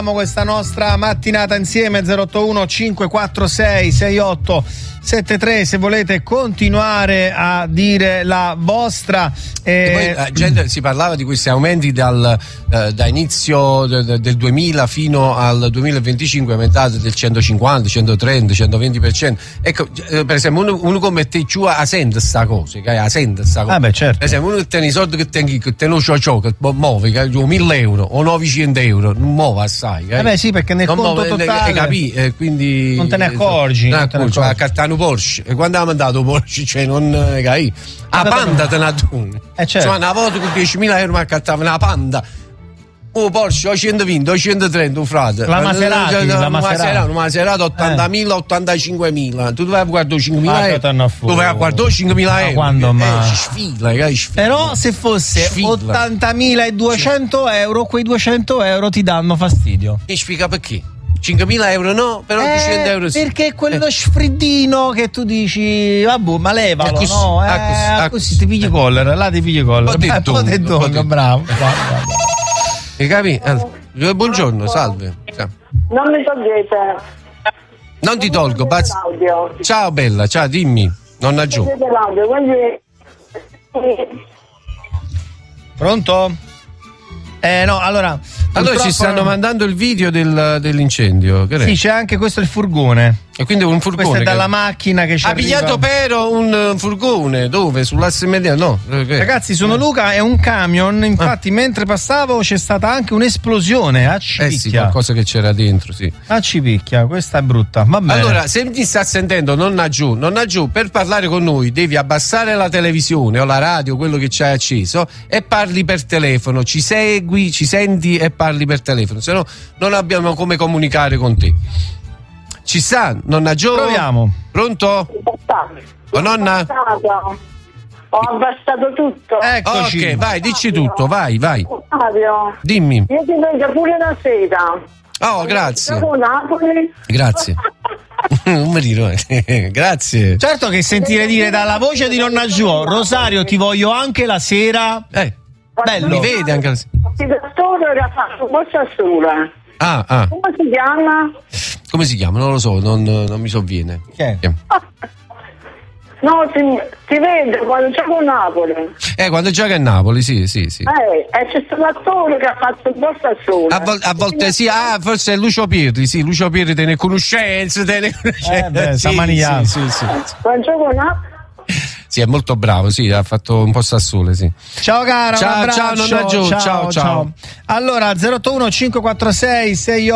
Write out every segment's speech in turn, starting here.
Questa nostra mattinata insieme 081 546 6873 se volete continuare a dire la vostra. E poi gente, si parlava di questi aumenti da inizio del 2000 fino al 2025 aumentati del 150, 130, 120%. Ecco, per esempio uno come te giù a sente sta cosa, Ah beh, certo. Per esempio uno che tiene i soldi che te lo che muove, che 1.000 euro o 900 euro, non muove assai. Beh sì, perché nel conto totale quindi non te ne accorgi. A cartano Porsche, e quando ha mandato Porsche, cioè non a Panda te ne certo. Cioè una volta con 10.000 euro mi accattava una Panda, Porsche o 120 o 130, un frate, la Maserati, una Maserati 80.000, 85.000, tu dovevi guardare 5.000 euro, dovevi guardare 5.000 euro, quando sfila. Però se fosse 80.200 euro, quei 200 euro ti danno fastidio. E spiega perché? 5.000 euro no, però 200 euro sì. Perché è quello sfriddino che tu dici, vabbè, ma levalo, così, no? Così ti pigli collera, là ti pigli collera. Bravo. Hai capito? Buongiorno, salve. Non mi togliete. Non ti tolgo, ciao bella, ciao, dimmi, nonna Giù. Pronto? No, allora ci stanno mandando il video dell'incendio. Sì, c'è anche questo il furgone. E quindi un furgone. Questo è dalla macchina che ci ha pigliato però un furgone. Dove? Sull'asse mediano? No. Ragazzi, sono Luca, è un camion. Infatti, mentre passavo c'è stata anche un'esplosione a Cipicchia. Sì, qualcosa che c'era dentro, sì. A Cipicchia, questa è brutta. Va bene. Allora, se mi sta sentendo nonna Giù, per parlare con noi devi abbassare la televisione o la radio, quello che c'hai acceso, e parli per telefono. Ci segui, ci senti e parli per telefono. Se no, non abbiamo come comunicare con te. Ci sta, nonna Gio? Proviamo. Pronto? Oh, nonna? Ho abbassato tutto. Eccoci. Ok, vai, dici tutto, vai. Fabio, Dimmi. io ti vedo pure da sera. Oh, grazie. Napoli. Grazie. Non mi dirò. Grazie. Certo che sentire dire dalla voce di nonna Gio, Rosario, ti voglio anche la sera. Bello. Mi vede anche la sera. Il dottore era fatto Borsa Sola. Come si chiama? Come si chiama? Non lo so, non mi sovviene. Che? No, ti vedo quando gioco a Napoli. Quando gioca a Napoli, sì. C'è stato l'attore che ha fatto il Borsa Sola. A volte sì, forse è Lucio Pirri, sì, Lucio Pirri te ne conoscenze, sì. Quando gioco a Napoli. Sì, è molto bravo, sì, ha fatto un po' a sole, sì. Ciao cara, ciao nonna Gio, ciao. Allora 081 546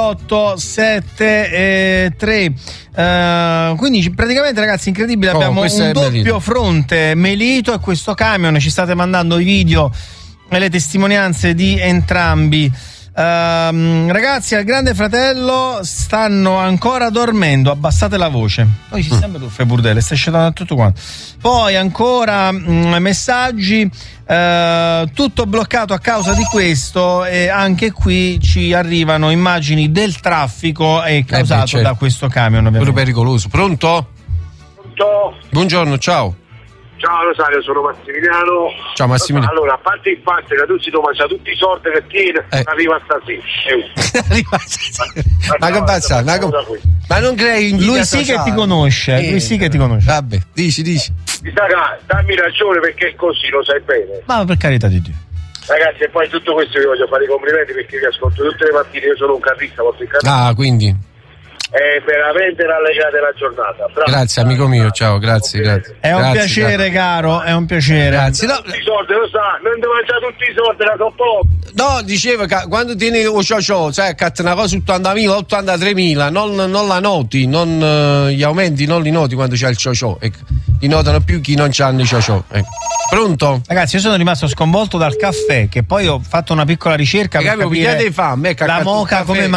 6873 quindi praticamente ragazzi incredibile, abbiamo un doppio fronte, Melito e questo camion. Ci state mandando i video e le testimonianze di entrambi. Ragazzi, al Grande Fratello stanno ancora dormendo, abbassate la voce. Poi ci sembra tu fai burdelle, stai scegliendo tutto quanto. Poi ancora messaggi, tutto bloccato a causa di questo, e anche qui ci arrivano immagini del traffico causato da questo camion, quello pericoloso. Pronto? Buongiorno, ciao. Ciao Rosario, sono Massimiliano. Ciao Massimiliano. Allora, a parte il fatto che tu si mangia tutti i soldi che tiene, arriva stasera. Ma non crei invidia lui sì sociale. Che ti conosce, lui sì che ti conosce. Vabbè, dici. Mi sa che dammi ragione, perché è così, lo sai bene. Ma per carità di Dio. Ragazzi, e poi tutto questo vi voglio fare i complimenti, perché vi ascolto tutte le mattine, io sono un carrista, quindi è veramente rallegrate la giornata. Bravo. Grazie amico mio, ciao, grazie. È un piacere, caro, è un piacere. Grazie. No, tutti i soldi, lo sa, non devo mangiare tutti i soldi, la so poco. No, diceva che quando tieni sai, che una cosa 80.000, 83.000, non la noti, gli aumenti non li noti quando c'è il ciò. Ecco. Li notano più chi non c'hanno i ciò. Ecco. Pronto? Ragazzi, io sono rimasto sconvolto dal caffè, che poi ho fatto una piccola ricerca per capire fame, la moka come